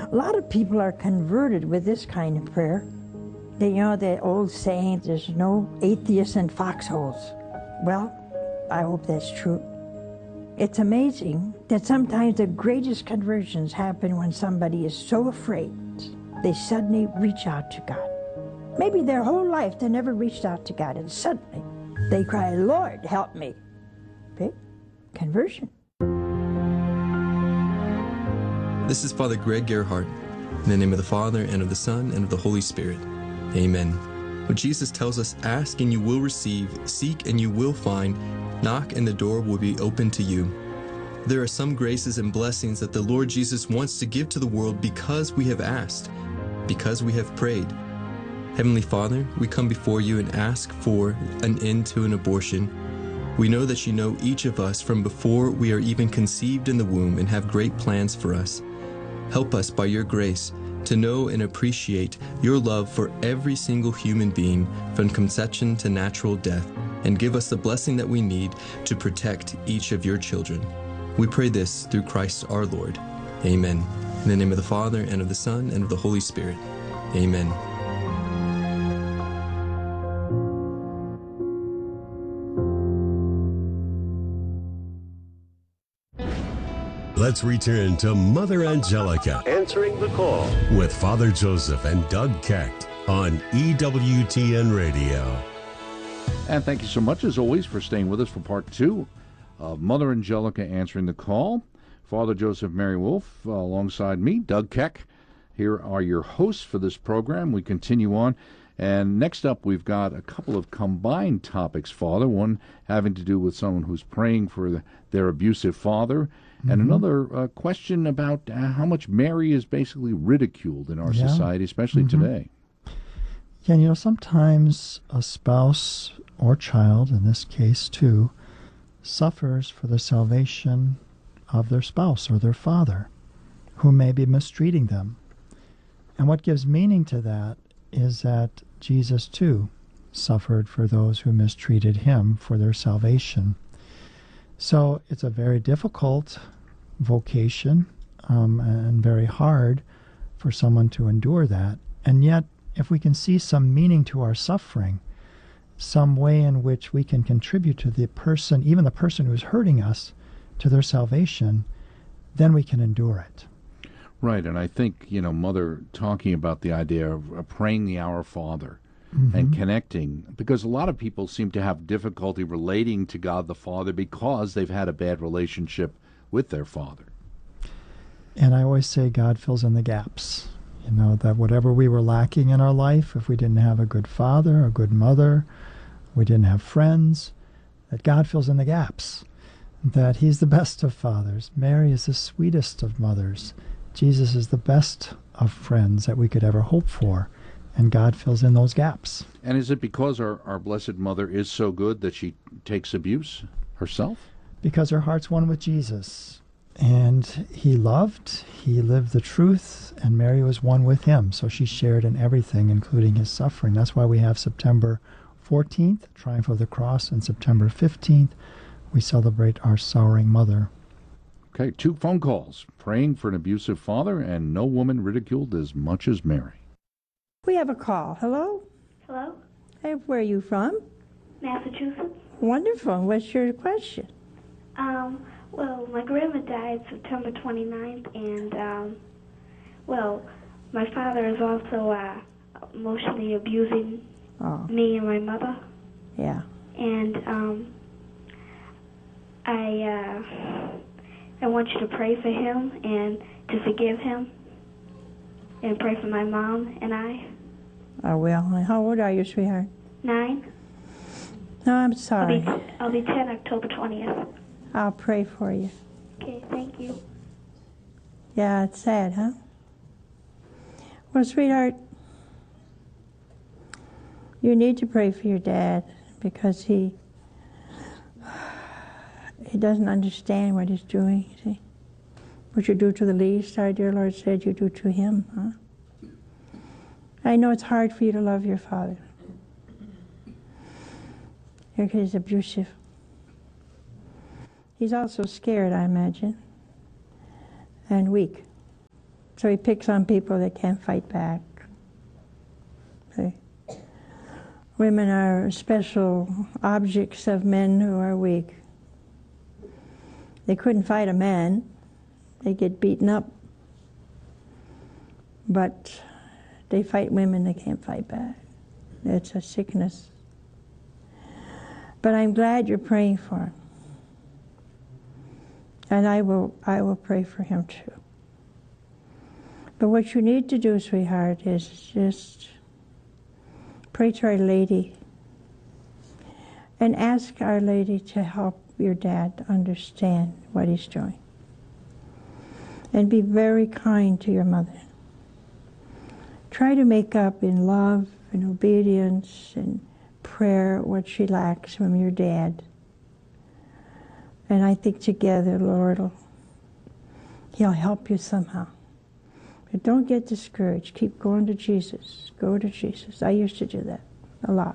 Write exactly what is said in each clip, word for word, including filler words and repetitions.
A lot of people are converted with this kind of prayer. They, you know, the old saying, there's no atheists in foxholes. Well, I hope that's true. It's amazing that sometimes the greatest conversions happen when somebody is so afraid they suddenly reach out to God. Maybe their whole life they never reached out to God, and suddenly they cry, Lord, help me. Okay? Conversion. This is Father Greg Gerhardt. In the name of the Father, and of the Son, and of the Holy Spirit. Amen. When Jesus tells us, ask and you will receive, seek and you will find, knock and the door will be open to you. There are some graces and blessings that the Lord Jesus wants to give to the world because we have asked, because we have prayed. Heavenly Father, we come before you and ask for an end to an abortion. We know that you know each of us from before we are even conceived in the womb and have great plans for us. Help us by your grace to know and appreciate your love for every single human being from conception to natural death, and give us the blessing that we need to protect each of your children. We pray this through Christ our Lord. Amen. In the name of the Father, and of the Son, and of the Holy Spirit. Amen. Let's return to Mother Angelica, Answering the Call, with Father Joseph and Doug Kecht on E W T N Radio. And thank you so much, as always, for staying with us for part two of Mother Angelica Answering the Call. Father Joseph Mary Wolf, uh, alongside me, Doug Keck. Here are your hosts for this program. We continue on. And next up, we've got a couple of combined topics, Father. One having to do with someone who's praying for the, their abusive father, and mm-hmm. another uh, question about uh, how much Mary is basically ridiculed in our yeah. society, especially mm-hmm. today. Yeah, you know, sometimes a spouse or child, in this case too, suffers for the salvation of their spouse or their father, who may be mistreating them. And what gives meaning to that is that Jesus too suffered for those who mistreated him for their salvation. So it's a very difficult vocation um, and very hard for someone to endure that. And yet, if we can see some meaning to our suffering, some way in which we can contribute to the person, even the person who's hurting us, to their salvation, then we can endure it. Right, and I think, you know, Mother talking about the idea of uh, praying the Our Father, mm-hmm. and connecting, because a lot of people seem to have difficulty relating to God the Father because they've had a bad relationship with their father. And I always say God fills in the gaps. You know, that whatever we were lacking in our life, if we didn't have a good father, a good mother, we didn't have friends, that God fills in the gaps. That he's the best of fathers. Mary is the sweetest of mothers. Jesus is the best of friends that we could ever hope for. And God fills in those gaps. And is it because our, our Blessed Mother is so good that she takes abuse herself? Because her heart's one with Jesus. And he loved, he lived the truth, and Mary was one with him. So she shared in everything, including his suffering. That's why we have September fourteenth, Triumph of the Cross, and September fifteenth, we celebrate our sorrowing mother. Okay, two phone calls. Praying for an abusive father, and no woman ridiculed as much as Mary. We have a call. Hello? Hello? Hey, where are you from? Massachusetts. Wonderful. What's your question? Um, well, my grandma died September twenty-ninth, and, um, well, my father is also uh, emotionally abusing oh. me and my mother. Yeah. And um, I, uh, I want you to pray for him and to forgive him, and pray for my mom and I. I will. How old are you, sweetheart? Nine. No, I'm sorry. I'll be, I'll be ten October twentieth. I'll pray for you. Okay, thank you. Yeah, it's sad, huh? Well, sweetheart, you need to pray for your dad because he he doesn't understand what he's doing, you see. What you do to the least, our dear Lord said you do to him, huh? I know it's hard for you to love your father. He's abusive. He's also scared, I imagine, and weak. So he picks on people that can't fight back. See? Women are special objects of men who are weak. They couldn't fight a man. They get beaten up. But they fight women that can't fight back. It's a sickness. But I'm glad you're praying for him. And I will, I will pray for him too. But what you need to do, sweetheart, is just pray to Our Lady and ask Our Lady to help your dad understand what he's doing. And be very kind to your mother. Try to make up in love and obedience and prayer what she lacks from your dad. And I think together, Lord, will, he'll help you somehow. But don't get discouraged. Keep going to Jesus. Go to Jesus. I used to do that a lot.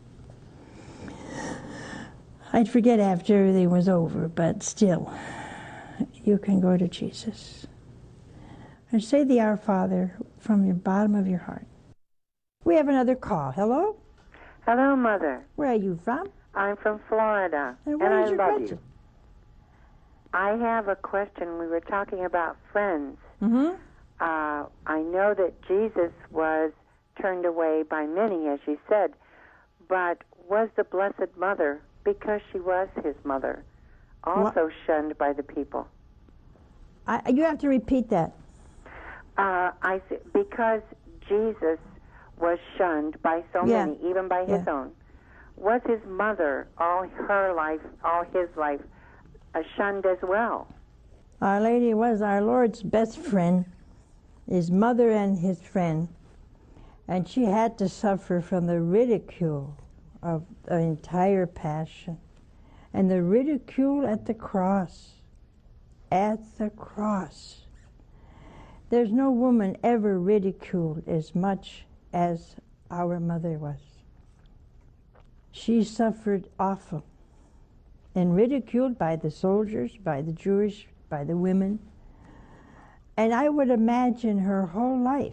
I'd forget after everything was over, but still, you can go to Jesus. And say the Our Father from your bottom of your heart. We have another call. Hello? Hello, Mother. Where are you from? I'm from Florida, And and, what I is your love question? you. I have a question. We were talking about friends. Mm-hmm. Uh, I know that Jesus was turned away by many, as you said, but was the Blessed Mother, because she was his mother, also What? shunned by the people? I, you have to repeat that. Uh, I th- because Jesus was shunned by so Yeah. many, even by his Yeah. own. Was his mother, all her life, all his life, uh, shunned as well? Our Lady was our Lord's best friend, his mother and his friend, and she had to suffer from the ridicule of the entire Passion, and the ridicule at the cross. At the cross. There's no woman ever ridiculed as much as our mother was. She suffered awful, and ridiculed by the soldiers, by the Jewish, by the women. And I would imagine her whole life,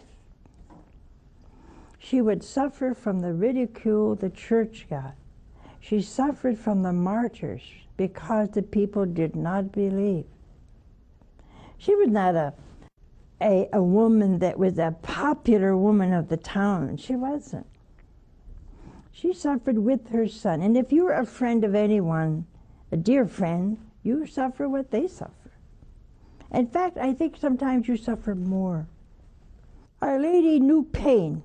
she would suffer from the ridicule the church got. She suffered from the martyrs because the people did not believe. She was not a, a, a woman that was a popular woman of the town. She wasn't. She suffered with her son. And if you're a friend of anyone, a dear friend, you suffer what they suffer. In fact, I think sometimes you suffer more. Our Lady knew pain.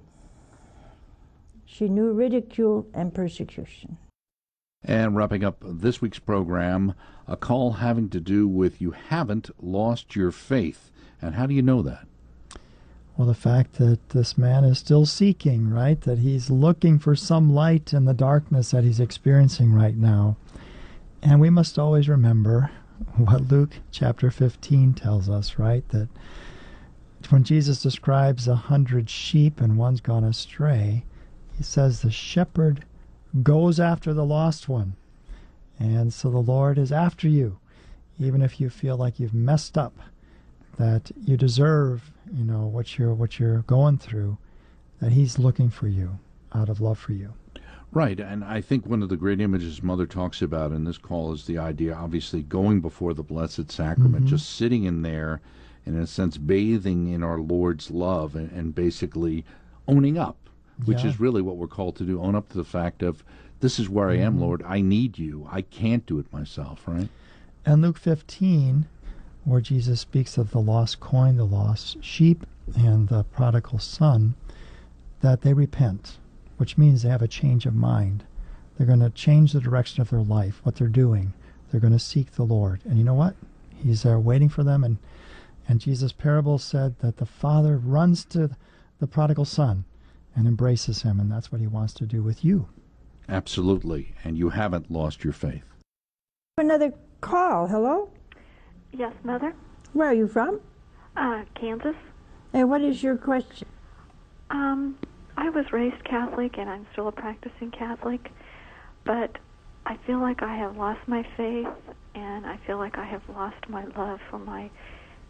She knew ridicule and persecution. And wrapping up this week's program, a call having to do with you haven't lost your faith. And how do you know that? Well, the fact that this man is still seeking, right? That he's looking for some light in the darkness that he's experiencing right now. And we must always remember what Luke chapter fifteen tells us, right? That when Jesus describes a hundred sheep and one's gone astray, he says the shepherd goes after the lost one. And so the Lord is after you, even if you feel like you've messed up, that you deserve, you know, what you're what you're going through, that he's looking for you out of love for you. Right, and I think one of the great images Mother talks about in this call is the idea, obviously, going before the Blessed Sacrament, Mm-hmm. just sitting in there, and in a sense, bathing in our Lord's love, and, and basically owning up, which Yeah. is really what we're called to do, own up to the fact of, this is where I am, Mm-hmm. Lord, I need you, I can't do it myself, right? And Luke fifteen, where Jesus speaks of the lost coin, the lost sheep, and the prodigal son, that they repent, which means they have a change of mind. They're going to change the direction of their life, what they're doing. They're going to seek the Lord. And you know what? He's there waiting for them. And, and Jesus' parable said that the father runs to the prodigal son and embraces him, and that's what he wants to do with you. Absolutely, and you haven't lost your faith. Another call. Hello? Yes, Mother. Where are you from? Uh, Kansas. And what is your question? Um, I was raised Catholic, and I'm still a practicing Catholic, but I feel like I have lost my faith, and I feel like I have lost my love for my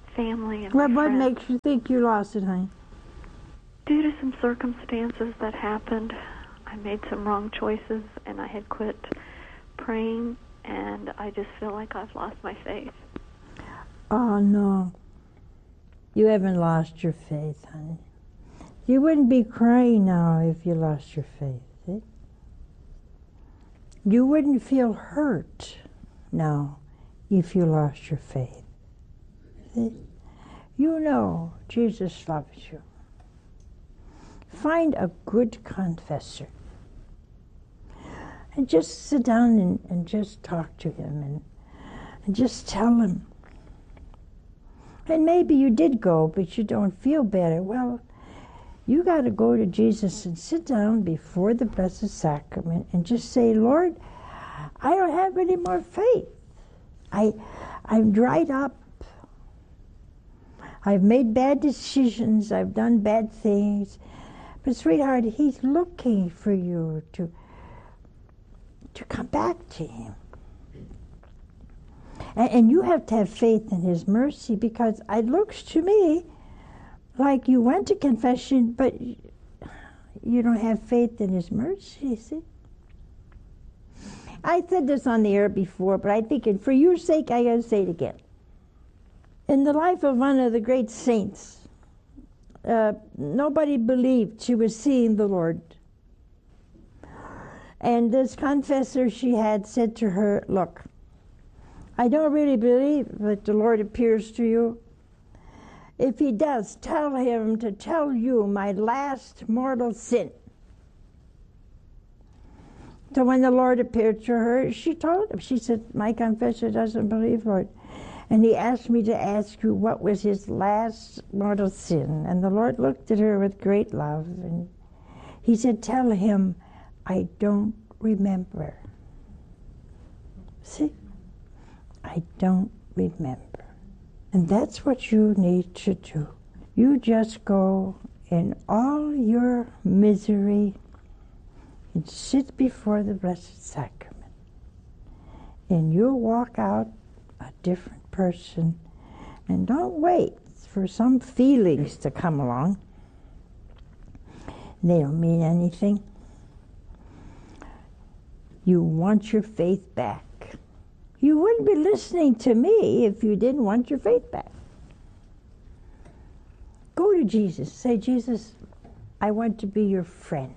family and Well, my what friends. makes you think you lost it, honey? Due to some circumstances that happened, I made some wrong choices, and I had quit praying, and I just feel like I've lost my faith. Oh, no. You haven't lost your faith, honey. You wouldn't be crying now if you lost your faith. See? You wouldn't feel hurt now if you lost your faith. See? You know Jesus loves you. Find a good confessor. And just sit down and, and just talk to him and, and just tell him. And maybe you did go, but you don't feel better. Well, you got to go to Jesus and sit down before the Blessed Sacrament and just say, Lord, I don't have any more faith. I, I'm dried up. I've made bad decisions. I've done bad things. But sweetheart, he's looking for you to, to come back to him. And, and you have to have faith in his mercy, because it looks to me like you went to confession, but you don't have faith in his mercy, see? I said this on the air before, but I think for your sake, I got to say it again. In the life of one of the great saints, uh, nobody believed she was seeing the Lord. And this confessor she had said to her, look, I don't really believe that the Lord appears to you. If he does, tell him to tell you my last mortal sin. So when the Lord appeared to her, she told him, she said, my confessor doesn't believe, Lord. And he asked me to ask you what was his last mortal sin. And the Lord looked at her with great love, and he said, tell him, I don't remember. See? I don't remember. And that's what you need to do. You just go in all your misery and sit before the Blessed Sacrament. And you'll walk out a different person. And don't wait for some feelings to come along. They don't mean anything. You want your faith back. You wouldn't be listening to me if you didn't want your faith back. Go to Jesus. Say, Jesus, I want to be your friend.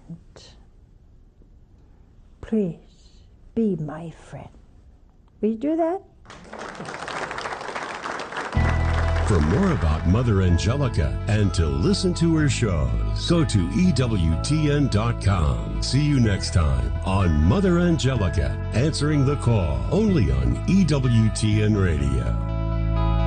Please, be my friend. Will you do that? For more about Mother Angelica and to listen to her shows, go to E W T N dot com. See you next time on Mother Angelica, answering the call, only on E W T N Radio.